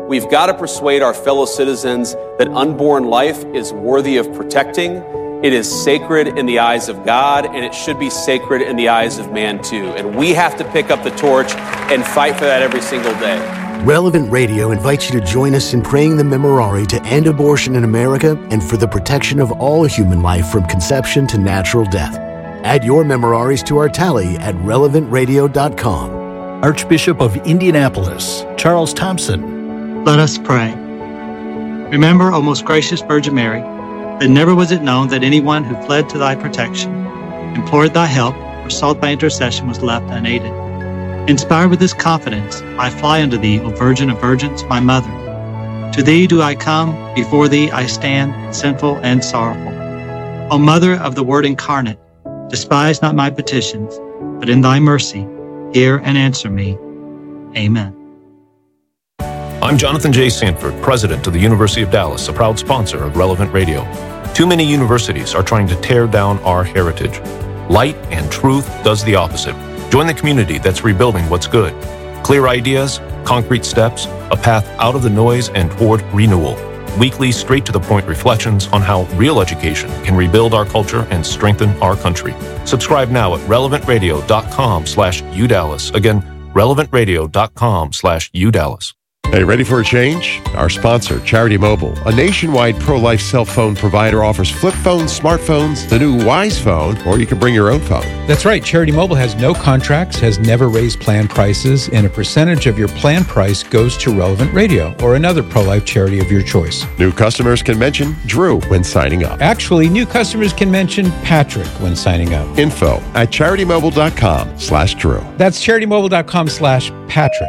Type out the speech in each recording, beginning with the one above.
We've got to persuade our fellow citizens that unborn life is worthy of protecting. It is sacred in the eyes of God, and it should be sacred in the eyes of man too. And we have to pick up the torch and fight for that every single day. Relevant Radio invites you to join us in praying the Memorare to end abortion in America and for the protection of all human life from conception to natural death. Add your Memoraries to our tally at relevantradio.com. Archbishop of Indianapolis, Charles Thompson. Let us pray. Remember, O most gracious Virgin Mary, that never was it known that anyone who fled to thy protection, implored thy help, or sought thy intercession was left unaided. Inspired with this confidence, I fly unto thee, O Virgin of Virgins, my Mother. To thee do I come, before thee I stand, sinful and sorrowful. O Mother of the Word incarnate, despise not my petitions, but in thy mercy, hear and answer me. Amen. I'm Jonathan J. Sanford, president of the University of Dallas, a proud sponsor of Relevant Radio. Too many universities are trying to tear down our heritage. Light and truth does the opposite. Join the community that's rebuilding what's good. Clear ideas, concrete steps, a path out of the noise and toward renewal. Weekly, straight-to-the-point reflections on how real education can rebuild our culture and strengthen our country. Subscribe now at relevantradio.com/UDallas. Again, relevantradio.com/UDallas. Hey, ready for a change? Our sponsor, Charity Mobile, a nationwide pro-life cell phone provider, offers flip phones, smartphones, the new Wise phone, or you can bring your own phone. That's right. Charity Mobile has no contracts, has never raised plan prices, and a percentage of your plan price goes to Relevant Radio or another pro-life charity of your choice. New customers can mention Drew when signing up. Actually, new customers can mention Patrick when signing up. Info at CharityMobile.com/Drew. That's CharityMobile.com/Patrick.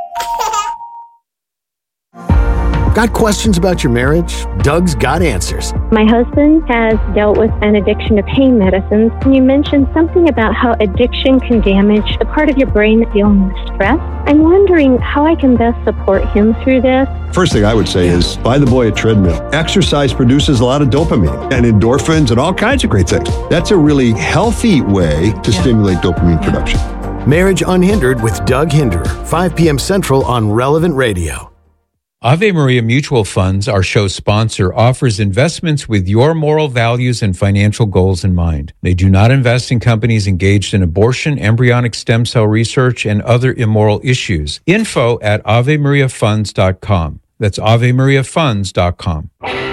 Got questions about your marriage? Doug's got answers. My husband has dealt with an addiction to pain medicines. You mentioned something about how addiction can damage the part of your brain that's dealing with stress. I'm wondering how I can best support him through this. First thing I would say is buy the boy a treadmill. Exercise produces a lot of dopamine and endorphins and all kinds of great things. That's a really healthy way to stimulate dopamine production. Marriage Unhindered with Doug Hinderer, 5 p.m. Central on Relevant Radio. Ave Maria Mutual Funds, our show sponsor, offers investments with your moral values and financial goals in mind. They do not invest in companies engaged in abortion, embryonic stem cell research, and other immoral issues. Info at AveMariaFunds.com. That's AveMariaFunds.com.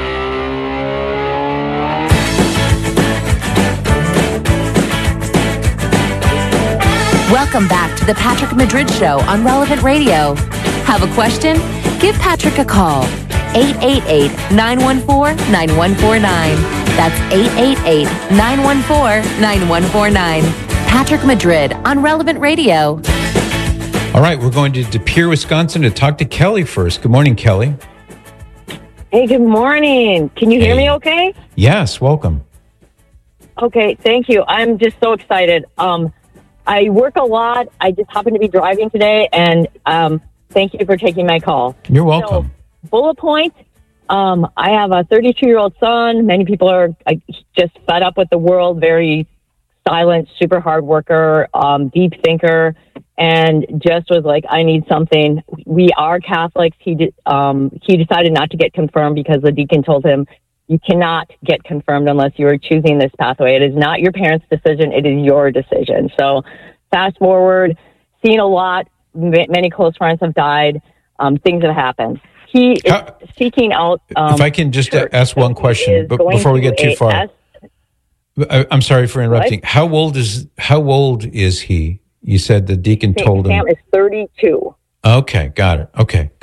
Welcome back to the Patrick Madrid Show on Relevant Radio. Have a question? Give Patrick a call. 888-914-9149. That's 888-914-9149. Patrick Madrid on Relevant Radio. All right, we're going to De Pere, Wisconsin to talk to Kelly first. Good morning, Kelly. Hey, good morning. Can you hear me okay? Yes, welcome. Okay, thank you. I'm just so excited. I work a lot. I just happen to be driving today, and thank you for taking my call. You're welcome. So, bullet point, I have a 32-year-old son. Many people are just fed up with the world, very silent, super hard worker, deep thinker, and just was like, I need something. We are Catholics. He decided not to get confirmed because the deacon told him, you cannot get confirmed unless you are choosing this pathway. It is not your parents' decision. It is your decision. So fast forward, seen a lot. Many close friends have died. Things have happened. He is seeking out... if I can just ask one question before we get too far. I'm sorry for interrupting. What? How old is he? You said the deacon told him... Sam is 32. Okay, got it.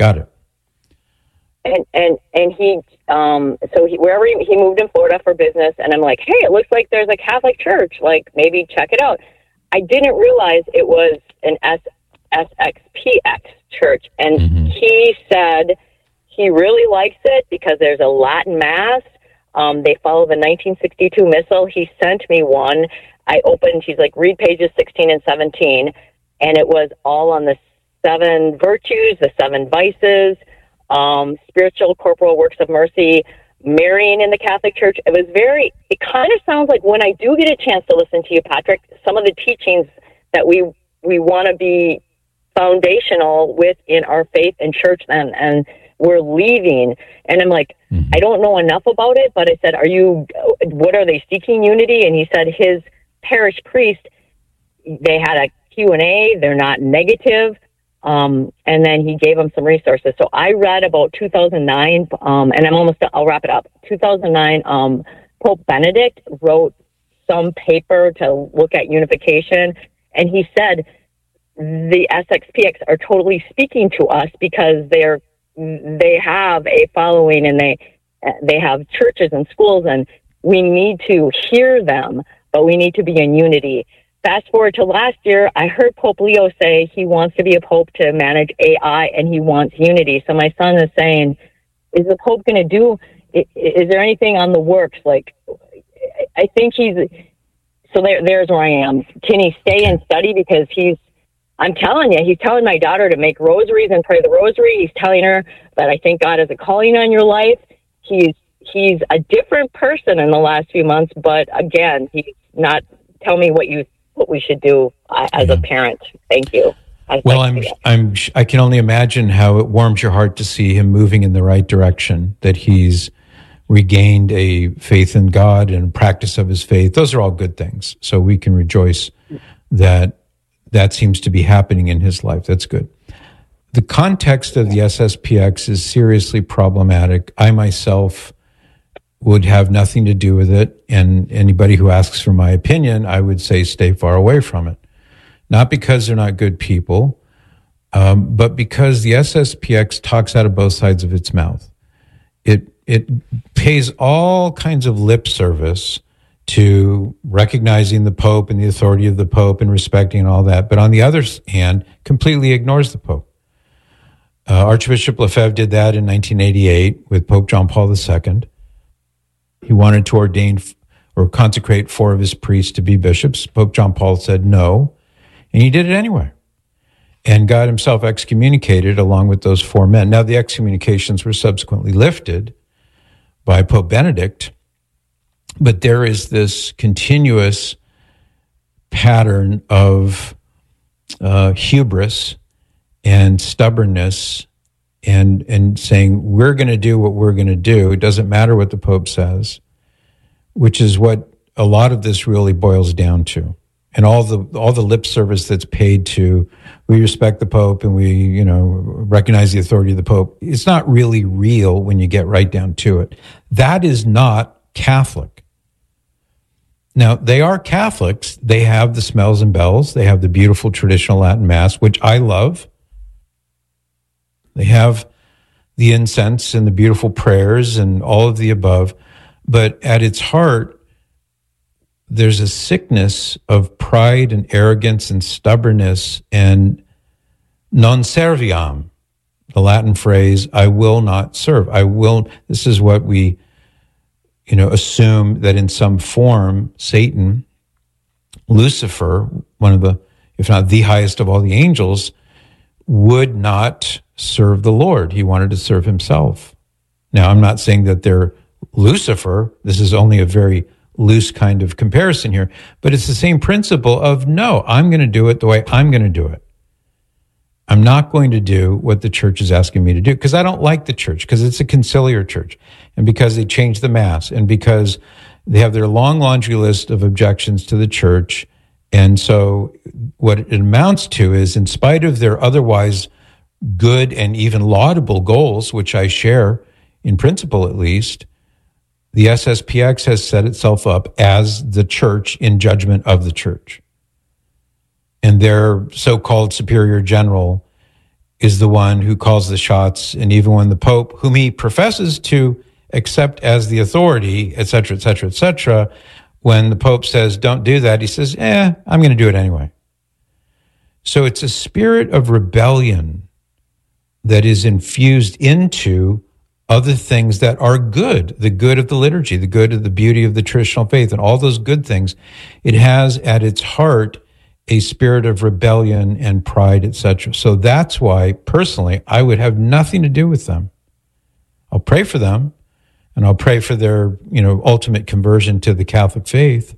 And he wherever he moved in Florida for business, and I'm like, hey, it looks like there's a Catholic church, like maybe check it out. I didn't realize it was an SXPX church, and he said he really likes it because there's a Latin mass. They follow the 1962 missal. He sent me one. I opened. He's like, read pages 16 and 17, and it was all on the 7 virtues, the 7 vices. Spiritual, corporal works of mercy, marrying in the Catholic Church. It kind of sounds like when I do get a chance to listen to you, Patrick, some of the teachings that we want to be foundational with in our faith and church and we're leaving. And I'm like, I don't know enough about it, but I said, what are they seeking unity? And he said his parish priest, they had a Q&A, they're not negative. And then he gave them some resources. So I read about 2009, and I'll wrap it up. 2009, Pope Benedict wrote some paper to look at unification. And he said, the SXPX are totally speaking to us because they have a following, and they have churches and schools, and we need to hear them, but we need to be in unity. Fast forward to last year, I heard Pope Leo say he wants to be a pope to manage AI, and he wants unity. So my son is saying, is the Pope going to do, is there anything on the works? Like, I think there's where I am. Can he stay and study? Because I'm telling you, he's telling my daughter to make rosaries and pray the rosary. He's telling her that I think God has a calling on your life. He's a different person in the last few months, but again, he's not. Tell me what we should do as a parent. Thank you. Well, I can only imagine how it warms your heart to see him moving in the right direction. That he's regained a faith in God and practice of his faith. Those are all good things. So we can rejoice that seems to be happening in his life. That's good. The context of the SSPX is seriously problematic. I myself would have nothing to do with it, and anybody who asks for my opinion, I would say stay far away from it. Not because they're not good people, but because the SSPX talks out of both sides of its mouth. It pays all kinds of lip service to recognizing the Pope and the authority of the Pope and respecting and all that, but on the other hand, completely ignores the Pope. Archbishop Lefebvre did that in 1988 with Pope John Paul II. He wanted to ordain or consecrate 4 of his priests to be bishops. Pope John Paul said no, and he did it anyway. And God himself excommunicated along with those 4 men. Now, the excommunications were subsequently lifted by Pope Benedict, but there is this continuous pattern of hubris and stubbornness and saying, we're going to do what we're going to do. It doesn't matter what the Pope says, which is what a lot of this really boils down to. And all the lip service that's paid to, we respect the Pope and we, recognize the authority of the Pope. It's not really real when you get right down to it. That is not Catholic. Now, they are Catholics. They have the smells and bells. They have the beautiful traditional Latin Mass, which I love. They have the incense and the beautiful prayers and all of the above. But at its heart, there's a sickness of pride and arrogance and stubbornness and non serviam, the Latin phrase, I will not serve. This is what we, assume that in some form, Satan, Lucifer, one of the, if not the highest of all the angels, would not serve the Lord. He wanted to serve himself. Now, I'm not saying that they're Lucifer. This is only a very loose kind of comparison here, but it's the same principle of, no, I'm going to do it the way I'm going to do it. I'm not going to do what the church is asking me to do because I don't like the church, because it's a conciliar church, and because they changed the Mass, and because they have their long laundry list of objections to the church. And so what it amounts to is, in spite of their otherwise good and even laudable goals, which I share in principle at least, the SSPX has set itself up as the church in judgment of the church. And their so-called superior general is the one who calls the shots. And even when the Pope, whom he professes to accept as the authority, et cetera, when the Pope says, don't do that, he says, I'm going to do it anyway. So it's a spirit of rebellion that is infused into other things that are good, the good of the liturgy, the good of the beauty of the traditional faith, and all those good things. It has at its heart a spirit of rebellion and pride, etc. So that's why, personally, I would have nothing to do with them. I'll pray for them, and I'll pray for their, ultimate conversion to the Catholic faith.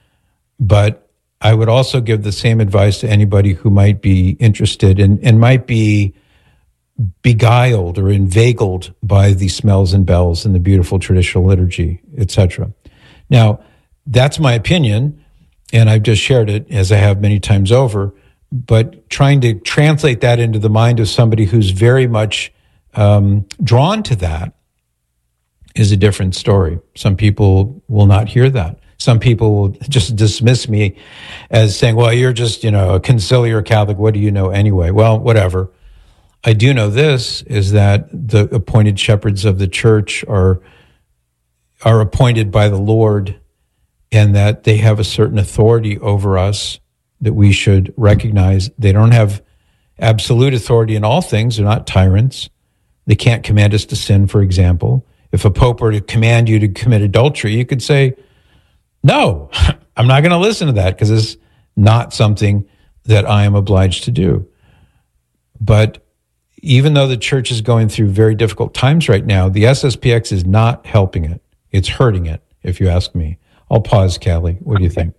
But I would also give the same advice to anybody who might be interested and might be beguiled or inveigled by the smells and bells and the beautiful traditional liturgy, etc. Now, that's my opinion, and I've just shared it, as I have many times over, but trying to translate that into the mind of somebody who's very much drawn to that is a different story. Some people will not hear that. Some people will just dismiss me as saying, well, you're just, a conciliar Catholic. What do you know anyway? Well, whatever. I do know this, is that the appointed shepherds of the church are appointed by the Lord, and that they have a certain authority over us that we should recognize. They don't have absolute authority in all things. They're not tyrants. They can't command us to sin, for example. If a pope were to command you to commit adultery, you could say, no, I'm not going to listen to that because it's not something that I am obliged to do. But even though the church is going through very difficult times right now, the SSPX is not helping it. It's hurting it, if you ask me. I'll pause, Callie. What do you think?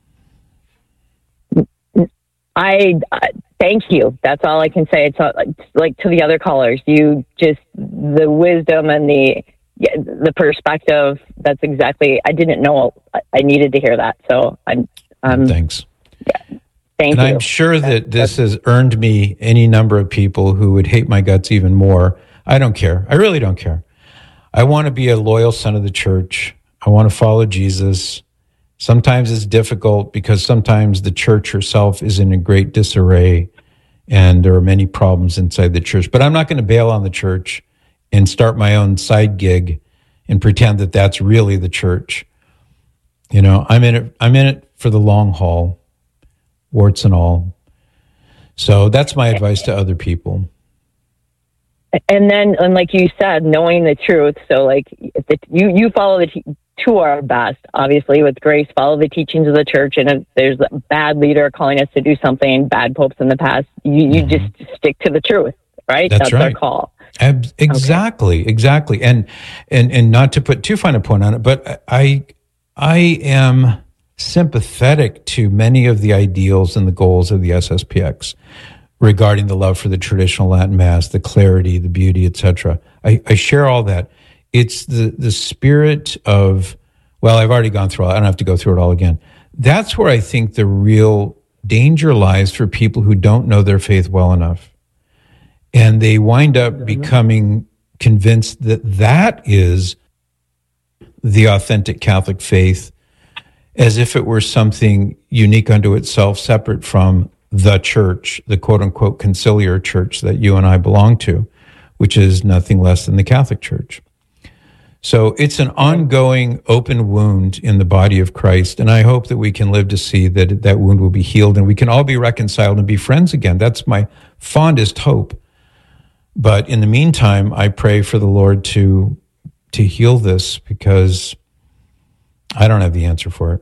I thank you. That's all I can say. It's like to the other callers, you just, the wisdom and the perspective. That's exactly, I didn't know I needed to hear that. So thanks. Yeah, thank you. I'm sure that this has earned me any number of people who would hate my guts even more. I don't care. I really don't care. I want to be a loyal son of the church. I want to follow Jesus. Sometimes it's difficult because sometimes the church herself is in a great disarray and there are many problems inside the church. But I'm not going to bail on the church and start my own side gig and pretend that that's really the church. I'm in it for the long haul, warts and all. So that's my advice to other people. And then, and like you said, knowing the truth. So like you follow to our best, obviously, with grace, follow the teachings of the church. And if there's a bad leader calling us to do something, bad popes in the past, you just stick to the truth, right? That's right. Our call. Exactly. And not to put too fine a point on it, but I am sympathetic to many of the ideals and the goals of the SSPX regarding the love for the traditional Latin Mass, the clarity, the beauty, etc. I share all that. It's the spirit of, well, I've already gone through it. I don't have to go through it all again. That's where I think the real danger lies for people who don't know their faith well enough. And they wind up becoming convinced that that is the authentic Catholic faith, as if it were something unique unto itself, separate from the church, the quote-unquote conciliar church that you and I belong to, which is nothing less than the Catholic Church. So it's an ongoing open wound in the body of Christ, and I hope that we can live to see that that wound will be healed and we can all be reconciled and be friends again. That's my fondest hope. But in the meantime, I pray for the Lord to heal this, because I don't have the answer for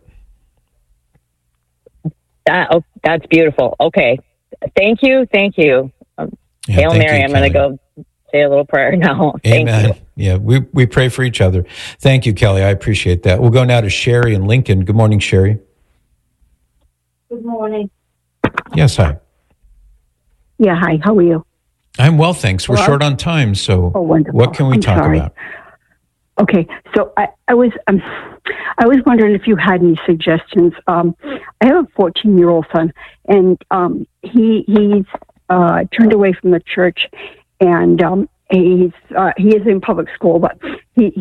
it. That's beautiful. Okay. Thank you. Hail Mary. I'm going to go say a little prayer now. Amen. Thank you. Yeah, we pray for each other. Thank you, Kelly. I appreciate that. We'll go now to Sherry in Lincoln. Good morning, Sherry. Good morning. Yes, hi. Yeah, hi. How are you? I'm well, thanks. We're short on time, so what can we talk about? Okay, so I was wondering if you had any suggestions. I have a 14-year-old son, and he's turned away from the church, and he is in public school, but he's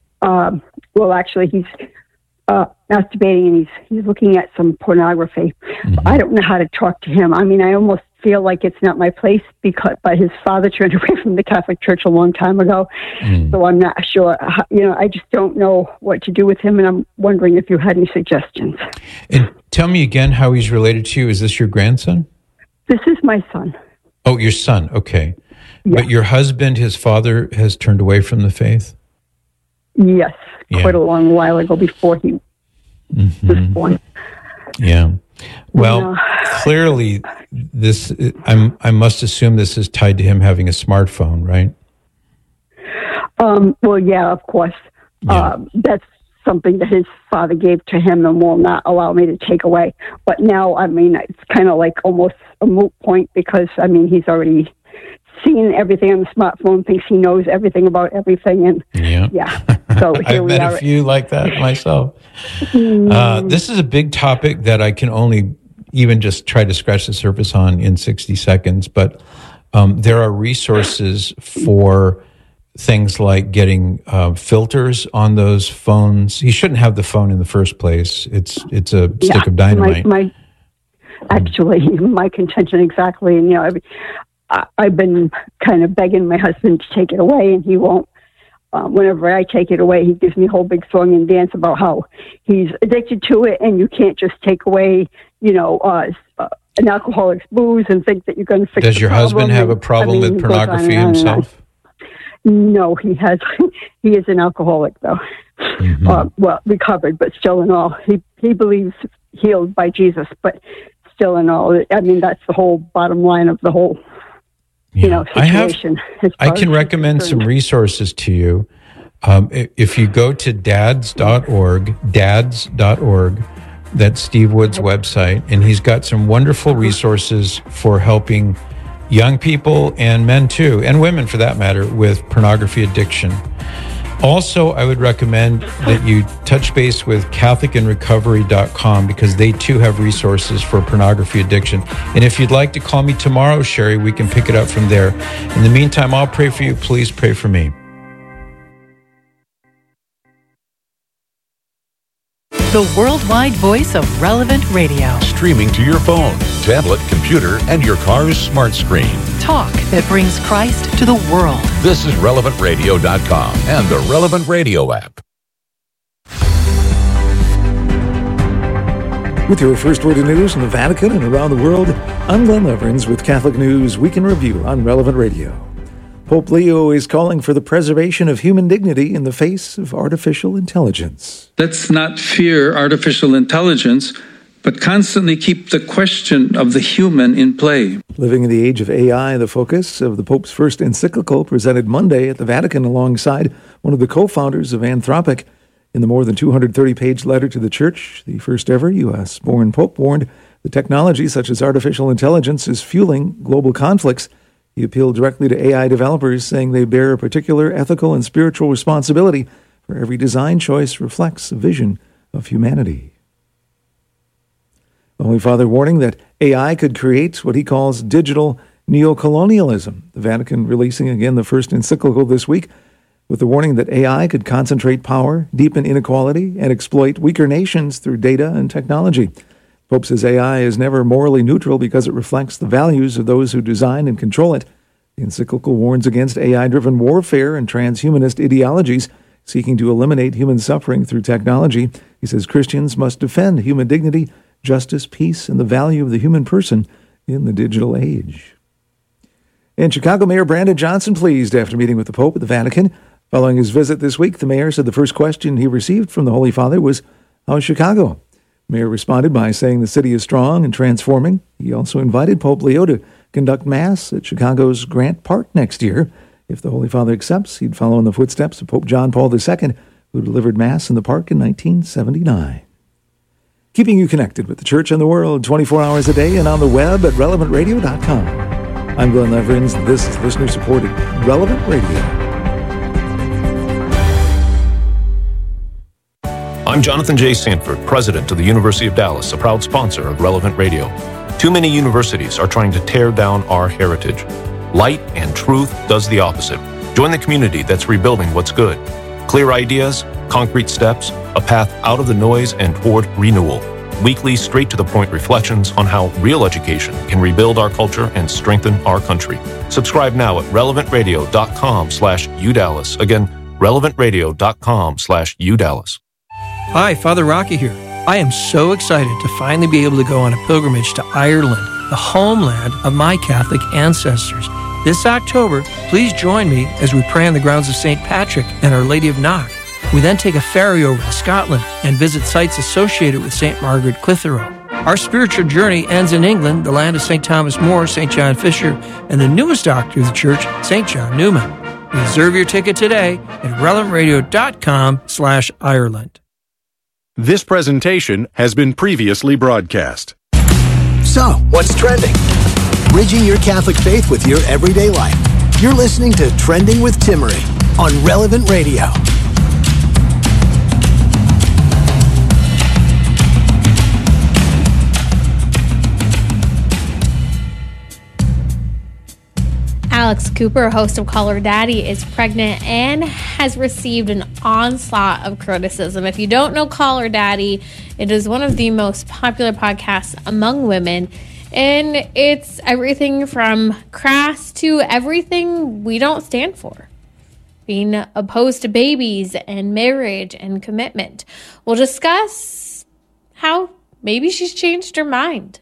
masturbating, and he's looking at some pornography. Mm-hmm. I don't know how to talk to him. I mean, I almost feel like it's not my place, but his father turned away from the Catholic Church a long time ago, so I'm not sure. I just don't know what to do with him, and I'm wondering if you had any suggestions. And tell me again how he's related to you. Is this your grandson? This is my son. Oh, your son. Okay. Yeah. But your husband, his father, has turned away from the faith? Yes, quite a long while ago, before he was born. Yeah. Well, clearly, I must assume this is tied to him having a smartphone, right? Well, yeah, of course. Yeah. That's something that his father gave to him and will not allow me to take away. But now, I mean, it's kind of like almost a moot point, because, I mean, he's already seeing everything on the smartphone, thinks he knows everything about everything. And so here I've we met are. a few like that myself. This is a big topic that I can only even just try to scratch the surface on in 60 seconds. But there are resources for things like getting filters on those phones. You shouldn't have the phone in the first place. It's a stick of dynamite. Actually, my contention exactly. And, I've been kind of begging my husband to take it away, and he won't. Whenever I take it away, he gives me a whole big song and dance about how he's addicted to it, and you can't just take away, an alcoholic's booze and think that you're going to fix it. Does your husband have a problem with pornography himself? No, he has. He is an alcoholic, though. Recovered, but still in all, he believes healed by Jesus, but still in all, that's the whole bottom line of the whole, situation. I can recommend some resources to you. If you go to dads.org, that's Steve Wood's website, and he's got some wonderful resources for helping young people and men too, and women for that matter, with pornography addiction. Also, I would recommend that you touch base with CatholicInRecovery.com because they too have resources for pornography addiction. And if you'd like to call me tomorrow, Sherry, we can pick it up from there. In the meantime, I'll pray for you. Please pray for me. The worldwide voice of Relevant Radio. Streaming to your phone, tablet, computer, and your car's smart screen. Talk that brings Christ to the world. This is RelevantRadio.com and the Relevant Radio app. With your first word of news from the Vatican and around the world, I'm Glenn Leverins with Catholic News Week in Review on Relevant Radio. Pope Leo is calling for the preservation of human dignity in the face of artificial intelligence. Let's not fear artificial intelligence, but constantly keep the question of the human in play. Living in the age of AI, the focus of the Pope's first encyclical presented Monday at the Vatican alongside one of the co-founders of Anthropic. In the more than 230-page letter to the Church, the first ever U.S.-born Pope warned that technology such as artificial intelligence is fueling global conflicts. He appealed directly to AI developers, saying they bear a particular ethical and spiritual responsibility, for every design choice reflects a vision of humanity. The Holy Father warning that AI could create what he calls digital neocolonialism. The Vatican releasing again the first encyclical this week with the warning that AI could concentrate power, deepen inequality, and exploit weaker nations through data and technology. Pope says AI is never morally neutral because it reflects the values of those who design and control it. The encyclical warns against AI-driven warfare and transhumanist ideologies seeking to eliminate human suffering through technology. He says Christians must defend human dignity, justice, peace, and the value of the human person in the digital age. And Chicago Mayor Brandon Johnson pleased after meeting with the Pope at the Vatican. Following his visit this week, the mayor said the first question he received from the Holy Father was, "How's Chicago?" The mayor responded by saying the city is strong and transforming. He also invited Pope Leo to conduct Mass at Chicago's Grant Park next year. If the Holy Father accepts, he'd follow in the footsteps of Pope John Paul II, who delivered Mass in the park in 1979. Keeping you connected with the Church and the world 24 hours a day and on the web at RelevantRadio.com. I'm Glenn Leverins. This is listener-supported Relevant Radio. I'm Jonathan J. Sanford, president of the University of Dallas, a proud sponsor of Relevant Radio. Too many universities are trying to tear down our heritage. Light and truth does the opposite. Join the community that's rebuilding what's good. Clear ideas, concrete steps, a path out of the noise and toward renewal. Weekly, straight-to-the-point reflections on how real education can rebuild our culture and strengthen our country. Subscribe now at relevantradio.com/UDallas. Again, relevantradio.com/UDallas. Hi, Father Rocky here. I am so excited to finally be able to go on a pilgrimage to Ireland, the homeland of my Catholic ancestors. This October, please join me as we pray on the grounds of St. Patrick and Our Lady of Knock. We then take a ferry over to Scotland and visit sites associated with St. Margaret Clitheroe. Our spiritual journey ends in England, the land of St. Thomas More, St. John Fisher, and the newest doctor of the Church, St. John Newman. Reserve your ticket today at relevantradio.com/Ireland. This presentation has been previously broadcast. So, what's trending? Bridging your Catholic faith with your everyday life. You're listening to Trending with Timmerie on Relevant Radio. Alex Cooper, host of Call Her Daddy, is pregnant and has received an onslaught of criticism. If you don't know Call Her Daddy, it is one of the most popular podcasts among women. And it's everything from crass to everything we don't stand for. Being opposed to babies and marriage and commitment. We'll discuss how maybe she's changed her mind.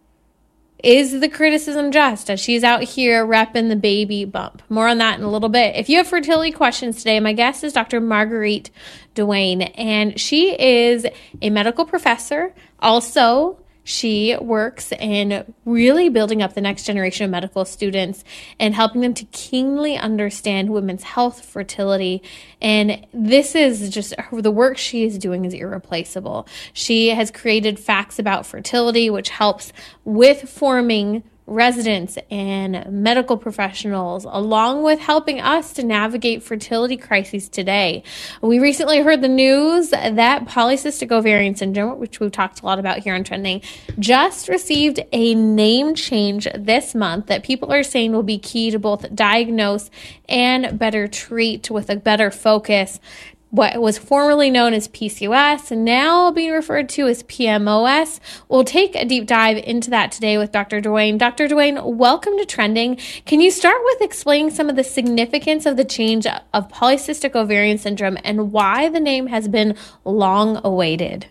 Is the criticism just as she's out here repping the baby bump? More on that in a little bit. If you have fertility questions today, my guest is Dr. Marguerite Duane, and she is a medical professor. Also, she works in really building up the next generation of medical students and helping them to keenly understand women's health, fertility. And this is just the work she is doing is irreplaceable. She has created Facts About Fertility, which helps with forming residents and medical professionals, along with helping us to navigate fertility crises today. We recently heard the news that polycystic ovarian syndrome, which we've talked a lot about here on Trending, just received a name change this month that people are saying will be key to both diagnose and better treat with a better focus. What was formerly known as PCOS and now being referred to as PMOS. We'll take a deep dive into that today with Dr. Duane. Dr. Duane, welcome to Trending. Can you start with explaining some of the significance of the change of polycystic ovarian syndrome and why the name has been long awaited?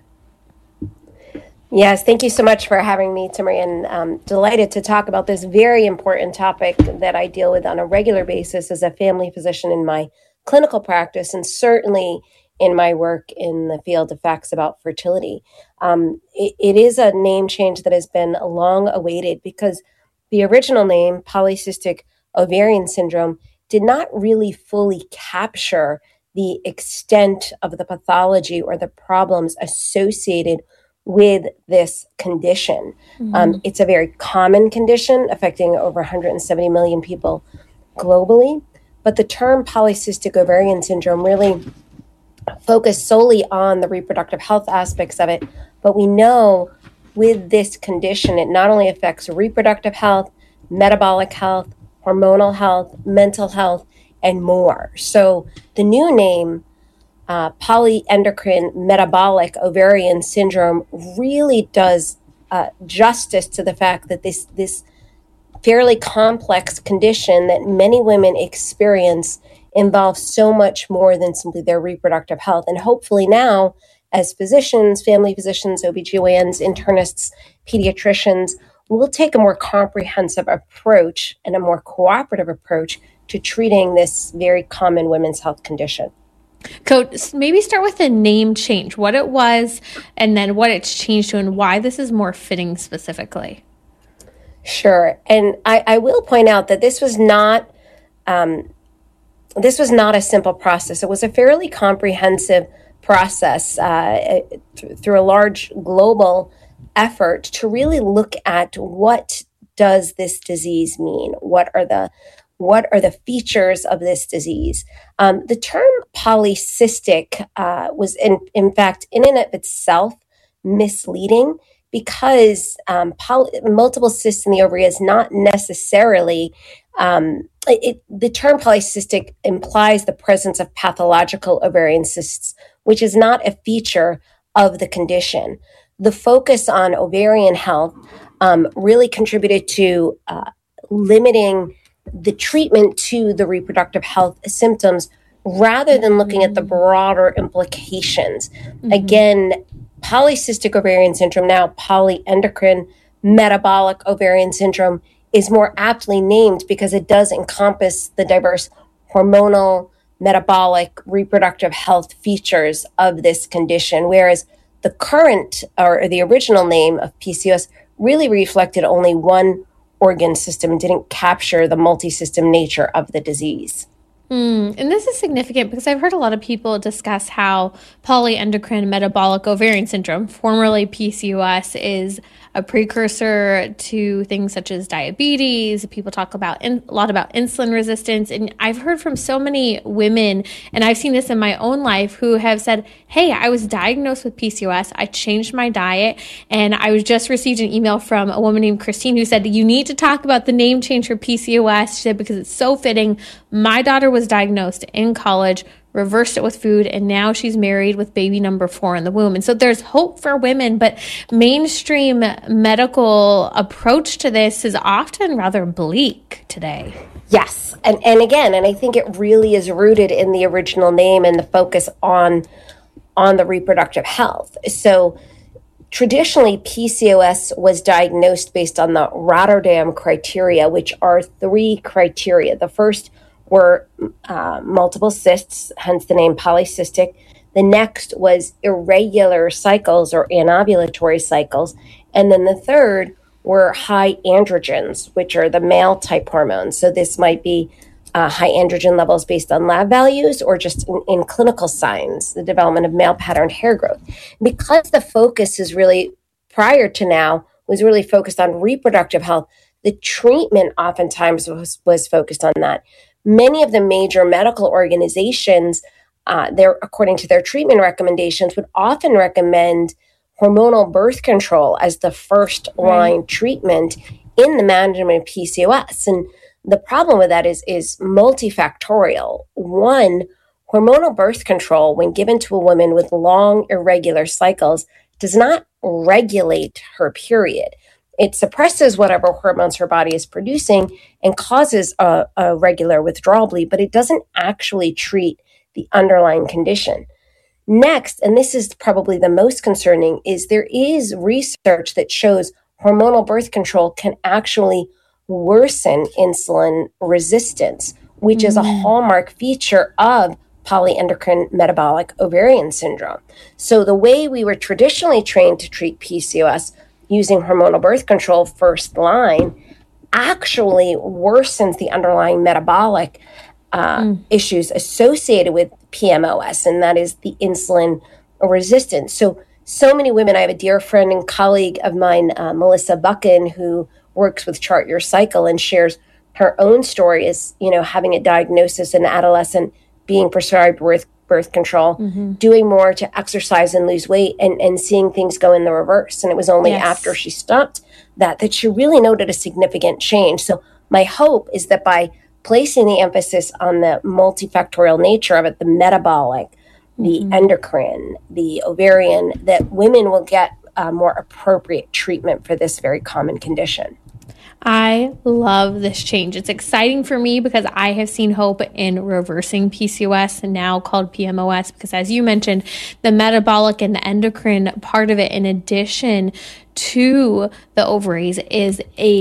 Yes, thank you so much for having me, Timmerie, and I'm delighted to talk about this very important topic that I deal with on a regular basis as a family physician in my clinical practice, and certainly in my work in the field of facts about fertility. It is a name change that has been long awaited because the original name, polycystic ovarian syndrome, did not really fully capture the extent of the pathology or the problems associated with this condition. It's a very common condition affecting over 170 million people globally. But the term polycystic ovarian syndrome really focused solely on the reproductive health aspects of it. But we know with this condition, it not only affects reproductive health, metabolic health, hormonal health, mental health, and more. So the new name, polyendocrine metabolic ovarian syndrome, really does justice to the fact that this fairly complex condition that many women experience involves so much more than simply their reproductive health. And hopefully now, as physicians, family physicians, OBGYNs, internists, pediatricians, we'll take a more comprehensive approach and a more cooperative approach to treating this very common women's health condition. Coach, maybe start with the name change, what it was, and then what it's changed to and why this is more fitting specifically. Sure. And I will point out that this was not a simple process. It was a fairly comprehensive process through a large global effort to really look at what does this disease mean? What are the features of this disease? The term polycystic was in fact in and of itself misleading, because multiple cysts in the ovary is not necessarily, the term polycystic implies the presence of pathological ovarian cysts, which is not a feature of the condition. The focus on ovarian health really contributed to limiting the treatment to the reproductive health symptoms rather than looking at the broader implications. Again, polycystic ovarian syndrome, now polyendocrine metabolic ovarian syndrome, is more aptly named because it does encompass the diverse hormonal, metabolic, reproductive health features of this condition, whereas the current or the original name of PCOS really reflected only one organ system and didn't capture the multi-system nature of the disease. And this is significant because I've heard a lot of people discuss how polyendocrine metabolic ovarian syndrome, formerly PCOS, is a precursor to things such as diabetes. People talk about a lot about insulin resistance. And I've heard from so many women, and I've seen this in my own life, who have said, hey, I was diagnosed with PCOS. I changed my diet. And I was just received an email from a woman named Christine who said, you need to talk about the name change for PCOS. She said, because it's so fitting. My daughter was diagnosed in college, reversed it with food, and now she's married with baby number 4 in the womb. And so there's hope for women, but mainstream medical approach to this is often rather bleak today. Yes. And again, and I think it really is rooted in the original name and the focus on the reproductive health. So traditionally, PCOS was diagnosed based on the Rotterdam criteria, which are 3 criteria. The first were multiple cysts, hence the name polycystic. The next was irregular cycles or anovulatory cycles. And then the third were high androgens, which are the male type hormones. So this might be high androgen levels based on lab values or just in clinical signs, the development of male pattern hair growth. Because the focus is really, prior to now, was really focused on reproductive health, the treatment oftentimes was focused on that. Many of the major medical organizations, according to their treatment recommendations, would often recommend hormonal birth control as the first line treatment in the management of PCOS. And the problem with that is multifactorial. One, hormonal birth control, when given to a woman with long, irregular cycles, does not regulate her period. It suppresses whatever hormones her body is producing and causes a regular withdrawal bleed, but it doesn't actually treat the underlying condition. Next, and this is probably the most concerning, is there is research that shows hormonal birth control can actually worsen insulin resistance, which is a hallmark feature of polyendocrine metabolic ovarian syndrome. So the way we were traditionally trained to treat PCOS using hormonal birth control first line actually worsens the underlying metabolic issues associated with PMOS, and that is the insulin resistance. So many women, I have a dear friend and colleague of mine, Melissa Buchan, who works with Chart Your Cycle and shares her own story as, having a diagnosis in adolescent, being prescribed birth control, doing more to exercise and lose weight, and seeing things go in the reverse. And it was only after she stopped that she really noted a significant change. So my hope is that by placing the emphasis on the multifactorial nature of it, the metabolic, the endocrine, the ovarian, that women will get more appropriate treatment for this very common condition. I love this change. It's exciting for me because I have seen hope in reversing PCOS, now called PMOS, because as you mentioned, the metabolic and the endocrine part of it, in addition to the ovaries, is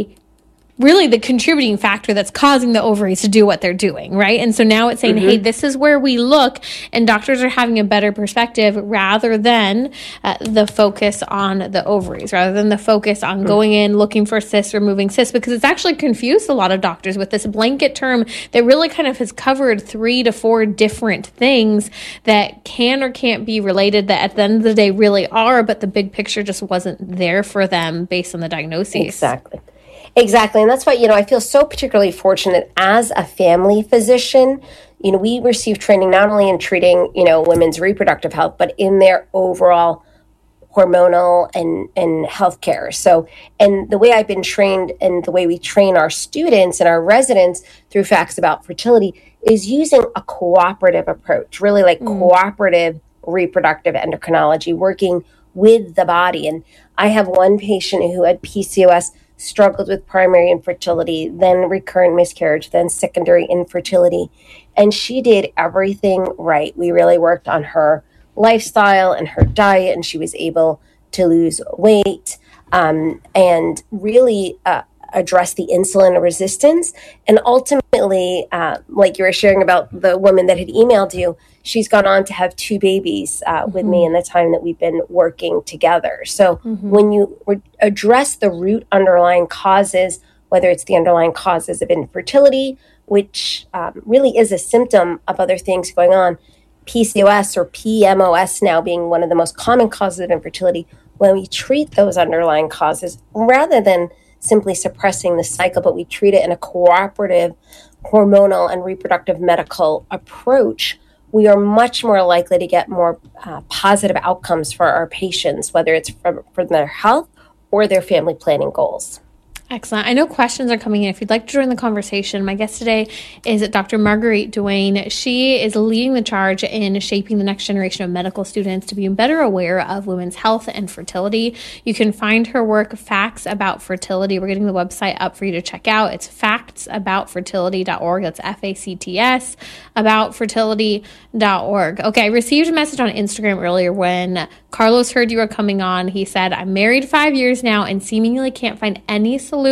really the contributing factor that's causing the ovaries to do what they're doing, right? And so now it's saying, hey, this is where we look, and doctors are having a better perspective rather than the focus on the ovaries, rather than the focus on going in, looking for cysts, removing cysts, because it's actually confused a lot of doctors with this blanket term that really kind of has covered 3 to 4 different things that can or can't be related, that at the end of the day really are, but the big picture just wasn't there for them based on the diagnosis. Exactly. And that's why, I feel so particularly fortunate as a family physician. We receive training not only in treating, women's reproductive health, but in their overall hormonal and healthcare. So, and the way I've been trained and the way we train our students and our residents through Facts About Fertility is using a cooperative approach, really like cooperative reproductive endocrinology, working with the body. And I have one patient who had PCOS, struggled with primary infertility, then recurrent miscarriage, then secondary infertility. And she did everything right. We really worked on her lifestyle and her diet, and she was able to lose weight and really address the insulin resistance. And ultimately, like you were sharing about the woman that had emailed you, she's gone on to have 2 babies with me in the time that we've been working together. So when you address the root underlying causes, whether it's the underlying causes of infertility, which really is a symptom of other things going on, PCOS or PMOS now being one of the most common causes of infertility, when we treat those underlying causes, rather than simply suppressing the cycle, but we treat it in a cooperative hormonal and reproductive medical approach, we are much more likely to get more positive outcomes for our patients, whether it's for their health or their family planning goals. Excellent. I know questions are coming in. If you'd like to join the conversation, my guest today is Dr. Marguerite Duane. She is leading the charge in shaping the next generation of medical students to be better aware of women's health and fertility. You can find her work, Facts About Fertility. We're getting the website up for you to check out. It's factsaboutfertility.org. That's FACTS, aboutfertility.org. Okay, I received a message on Instagram earlier when Carlos heard you were coming on. He said, I'm married 5 years now and seemingly can't find any solutions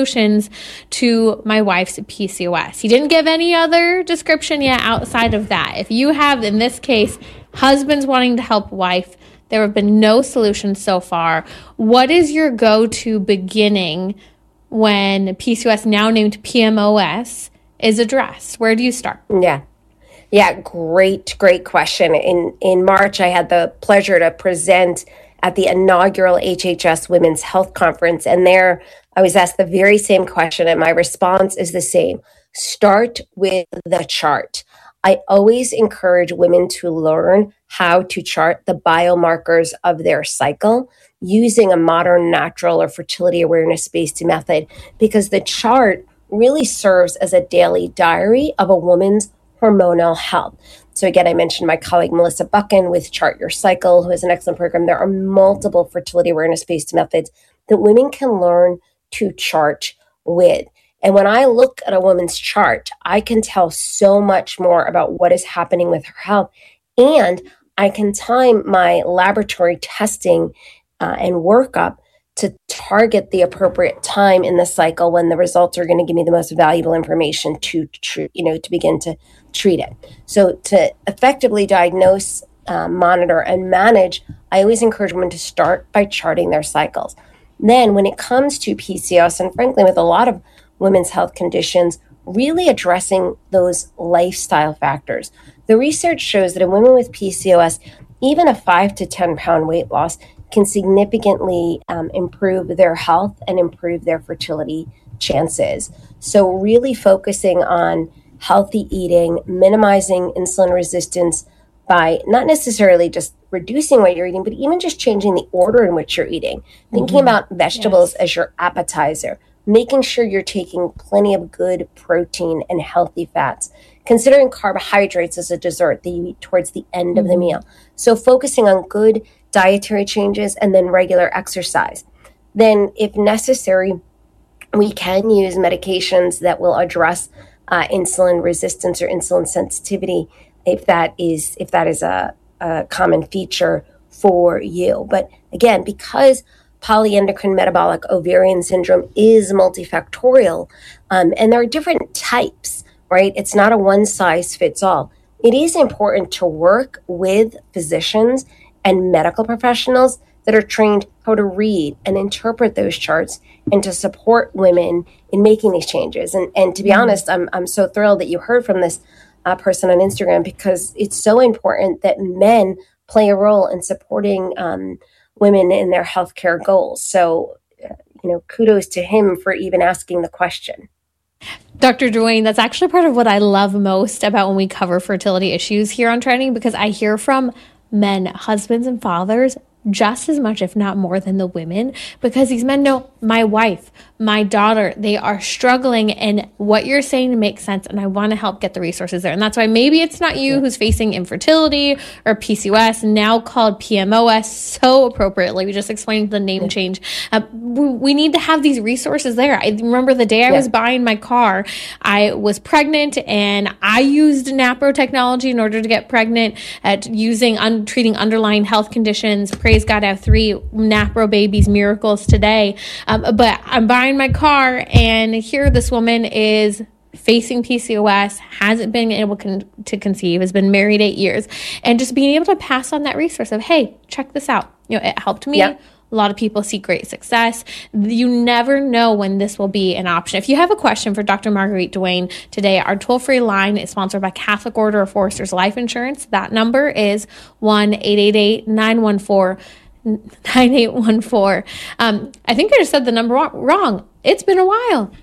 to my wife's PCOS. He didn't give any other description yet outside of that. If you have, in this case, husbands wanting to help wife, there have been no solutions so far. What is your go-to beginning when PCOS, now named PMOS, is addressed? Where do you start? Yeah, great question. In March, I had the pleasure to present at the inaugural HHS Women's Health Conference, and there I was asked the very same question, and my response is the same. Start with the chart. I always encourage women to learn how to chart the biomarkers of their cycle using a modern natural or fertility awareness-based method, because the chart really serves as a daily diary of a woman's hormonal health. So again, I mentioned my colleague Melissa Buchan with Chart Your Cycle, who has an excellent program. There are multiple fertility awareness-based methods that women can learn to chart with. And when I look at a woman's chart, I can tell so much more about what is happening with her health. And I can time my laboratory testing and workup to target the appropriate time in the cycle when the results are going to give me the most valuable information to begin to treat it. So to effectively diagnose, monitor, and manage, I always encourage women to start by charting their cycles. Then when it comes to PCOS, and frankly with a lot of women's health conditions, really addressing those lifestyle factors. The research shows that in women with PCOS, even a 5 to 10 pound weight loss can significantly improve their health and improve their fertility chances. So really focusing on healthy eating, minimizing insulin resistance by not necessarily just reducing what you're eating, but even just changing the order in which you're eating. Thinking about vegetables as your appetizer, making sure you're taking plenty of good protein and healthy fats, considering carbohydrates as a dessert that you eat towards the end of the meal. So focusing on good dietary changes and then regular exercise. Then if necessary, we can use medications that will address insulin resistance or insulin sensitivity if that is a common feature for you. But again, because polyendocrine metabolic ovarian syndrome is multifactorial, and there are different types, right? It's not a one size fits all. It is important to work with physicians and medical professionals that are trained how to read and interpret those charts and to support women in making these changes. And to be honest, I'm so thrilled that you heard from this person on Instagram, because it's so important that men play a role in supporting women in their healthcare goals. So, kudos to him for even asking the question. Dr. Duane, that's actually part of what I love most about when we cover fertility issues here on Trending, because I hear from men, husbands and fathers, just as much, if not more, than the women, because these men know my wife, my daughter, they are struggling, and what you're saying makes sense, and I want to help get the resources there. And that's why maybe it's not you who's facing infertility or PCOS, now called PMOS so appropriately. We just explained the name change. We need to have these resources there. I remember the day I was buying my car, I was pregnant, and I used NAPRO technology in order to get pregnant at treating underlying health conditions. Praise God, I have 3 NAPRO babies, miracles today. But I'm buying my car, and here this woman is facing PCOS, hasn't been able to conceive, has been married 8 years, and just being able to pass on that resource of, hey, check this out. It helped me. Yep. A lot of people see great success. You never know when this will be an option. If you have a question for Dr. Marguerite Duane today, our toll-free line is sponsored by Catholic Order of Foresters Life Insurance. That number is 1-888-914 9814. I think I just said the number wrong. It's been a while.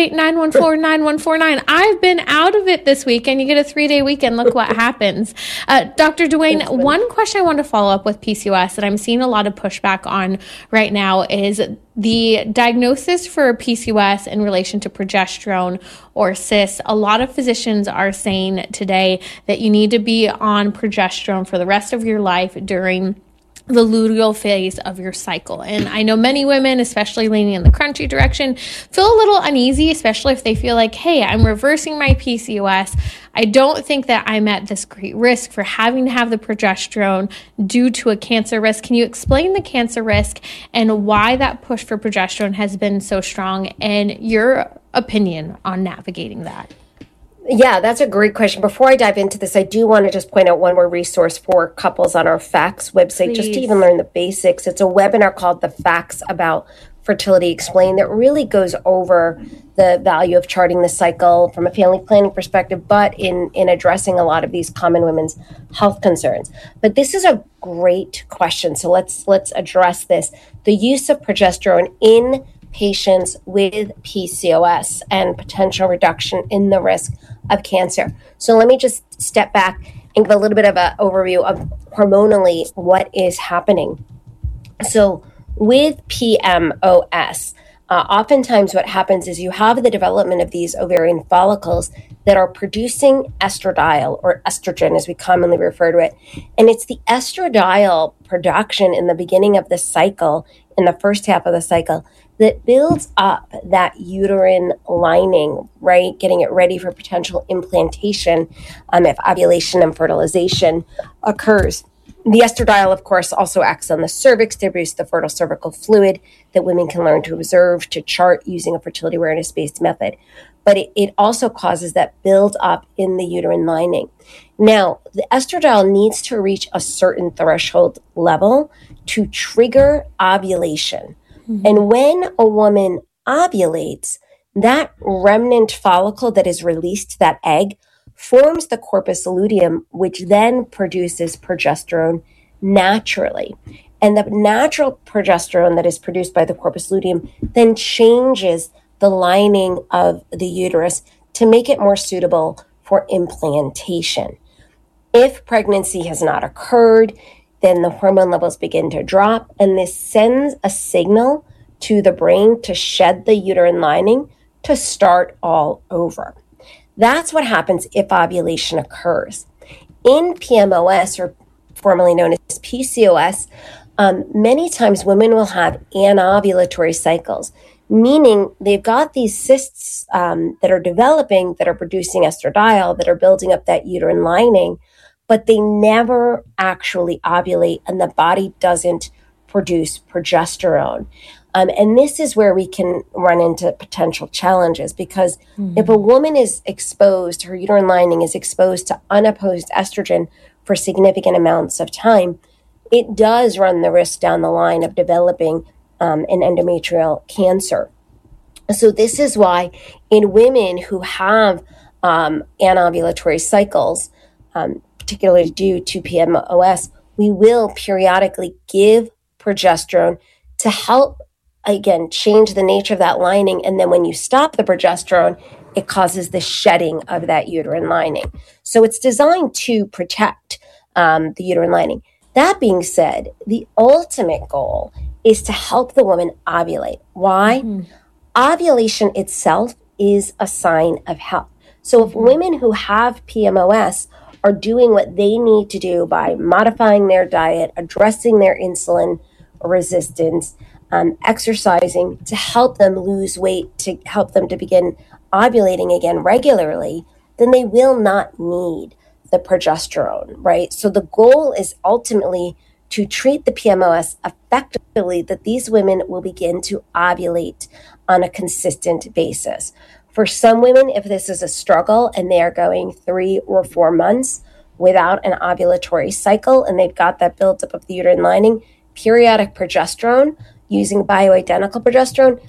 888-914-9149. I've been out of it this week, and you get a 3-day weekend. Look what happens. Dr. Duane, one question I want to follow up with PCOS that I'm seeing a lot of pushback on right now is the diagnosis for PCOS in relation to progesterone or cis. A lot of physicians are saying today that you need to be on progesterone for the rest of your life during the luteal phase of your cycle. And I know many women, especially leaning in the crunchy direction, feel a little uneasy, especially if they feel like, hey, I'm reversing my PCOS. I don't think that I'm at this great risk for having to have the progesterone due to a cancer risk. Can you explain the cancer risk and why that push for progesterone has been so strong and your opinion on navigating that? Yeah, that's a great question. Before I dive into this, I do want to just point out one more resource for couples on our FACTS website, just to even learn the basics. It's a webinar called The Facts About Fertility Explained that really goes over the value of charting the cycle from a family planning perspective, but in addressing a lot of these common women's health concerns. But this is a great question, so let's address this. The use of progesterone in patients with PCOS and potential reduction in the risk of cancer. So let me just step back and give a little bit of an overview of hormonally what is happening. So with PMOS, oftentimes what happens is you have the development of these ovarian follicles that are producing estradiol, or estrogen as we commonly refer to it. And it's the estradiol production in the beginning of the cycle, in the first half of the cycle, that builds up that uterine lining, right? Getting it ready for potential implantation if ovulation and fertilization occurs. The estradiol, of course, also acts on the cervix to produce the fertile cervical fluid that women can learn to observe, to chart using a fertility awareness-based method. But it also causes that build up in the uterine lining. Now, the estradiol needs to reach a certain threshold level to trigger ovulation. And when a woman ovulates, that remnant follicle that is released, that egg, forms the corpus luteum, which then produces progesterone naturally. And the natural progesterone that is produced by the corpus luteum then changes the lining of the uterus to make it more suitable for implantation. If pregnancy has not occurred, then the hormone levels begin to drop, and this sends a signal to the brain to shed the uterine lining to start all over. That's what happens if ovulation occurs. In PMOS, or formerly known as PCOS, many times women will have anovulatory cycles, meaning they've got these cysts that are developing, that are producing estradiol, that are building up that uterine lining, but they never actually ovulate, and the body doesn't produce progesterone. And this is where we can run into potential challenges, because if a woman is exposed, her uterine lining is exposed to unopposed estrogen for significant amounts of time, it does run the risk down the line of developing an endometrial cancer. So this is why in women who have anovulatory cycles, particularly due to PMOS, we will periodically give progesterone to help, again, change the nature of that lining. And then when you stop the progesterone, it causes the shedding of that uterine lining. So it's designed to protect the uterine lining. That being said, the ultimate goal is to help the woman ovulate. Why? Ovulation itself is a sign of health. So if women who have PMOS are doing what they need to do by modifying their diet, addressing their insulin resistance, exercising to help them lose weight, to help them to begin ovulating again regularly, then they will not need the progesterone, right? So the goal is ultimately to treat the PMOS effectively, that these women will begin to ovulate on a consistent basis. For some women, if this is a struggle and they are going 3 or 4 months without an ovulatory cycle and they've got that buildup of the uterine lining, periodic progesterone, using bioidentical progesterone,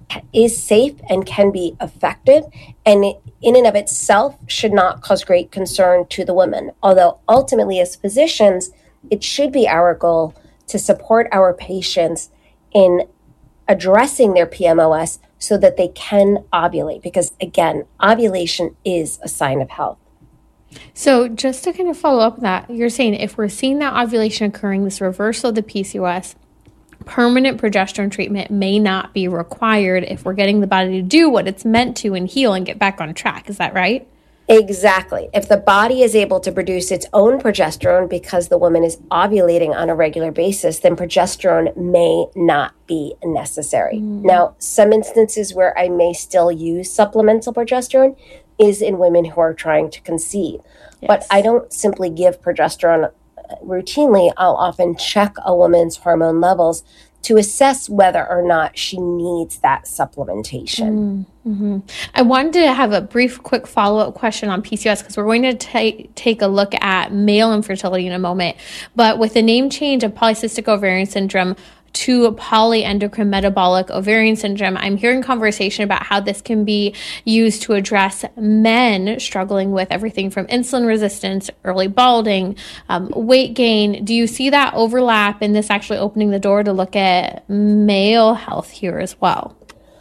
is safe and can be effective, and it, in and of itself, should not cause great concern to the woman. Although ultimately, as physicians, it should be our goal to support our patients in addressing their PMOS so that they can ovulate. Because again, ovulation is a sign of health. So just to kind of follow up on that, you're saying if we're seeing that ovulation occurring, this reversal of the PCOS, permanent progesterone treatment may not be required if we're getting the body to do what it's meant to and heal and get back on track. Is that right? Exactly. If the body is able to produce its own progesterone because the woman is ovulating on a regular basis, then progesterone may not be necessary. Now, some instances where I may still use supplemental progesterone is in women who are trying to conceive. Yes. But I don't simply give progesterone routinely. I'll often check a woman's hormone levels to assess whether or not she needs that supplementation. Mm-hmm. I wanted to have a brief, quick follow-up question on PCOS because we're going to take a look at male infertility in a moment. But with the name change of polycystic ovarian syndrome to polyendocrine metabolic ovarian syndrome, I'm hearing conversation about how this can be used to address men struggling with everything from insulin resistance, early balding, weight gain. Do you see that overlap in this actually opening the door to look at male health here as well?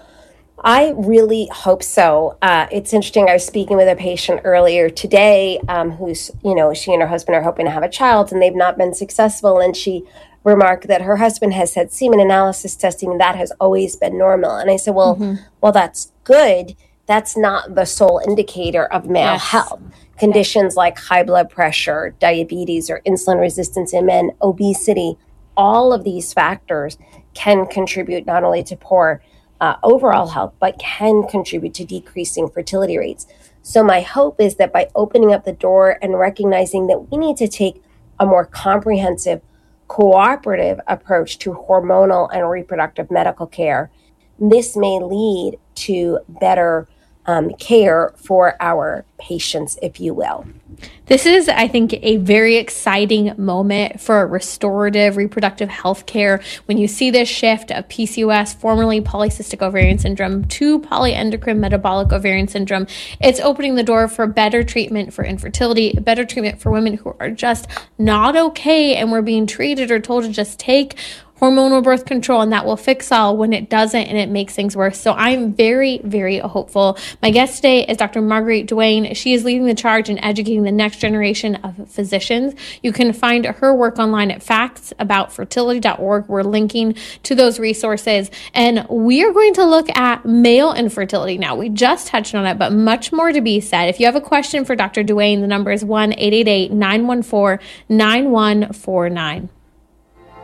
I really hope so. It's interesting. I was speaking with a patient earlier today who's, she and her husband are hoping to have a child and they've not been successful. And she remarked that her husband has had semen analysis testing and that has always been normal. And I said, well, that's good. That's not the sole indicator of male health. Conditions like high blood pressure, diabetes, or insulin resistance in men, obesity, all of these factors can contribute not only to poor overall health, but can contribute to decreasing fertility rates. So my hope is that by opening up the door and recognizing that we need to take a more comprehensive, cooperative approach to hormonal and reproductive medical care, this may lead to better care for our patients, if you will. This is, I think, a very exciting moment for restorative reproductive health care when you see this shift of PCOS, formerly polycystic ovarian syndrome, to polyendocrine metabolic ovarian syndrome. It's opening the door for better treatment for infertility, better treatment for women who are just not okay and we're being treated or told to just take hormonal birth control and that will fix all, when it doesn't and it makes things worse. So I'm very, very hopeful. My guest today is Dr. Marguerite Duane. She is leading the charge in educating the next generation of physicians. You can find her work online at factsaboutfertility.org. We're linking to those resources. And we are going to look at male infertility now. We just touched on it, but much more to be said. If you have a question for Dr. Duane, the number is 1-888-914-9149.